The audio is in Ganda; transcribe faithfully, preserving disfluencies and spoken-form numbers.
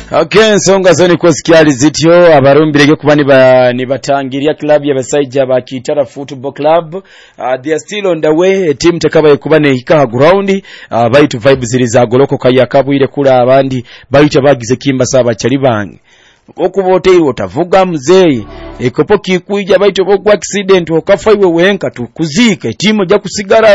Okay, nsonga zoni kwesikyali zityo abarumbirege kuba niba nibatangirya club ya Basajja ba Kitara Football Club. Uh, they are still on the way. Team tekabaye kuba ne hika ground. Uh, baitu vibes ziri za goloko kaya kabwire kula abandi baita bagize kimba saba chali bangi. Okubote otavuga mzee ekopo kikuija baitu bogwa accident okafa iwe wenka tukuzika timu ja kusigara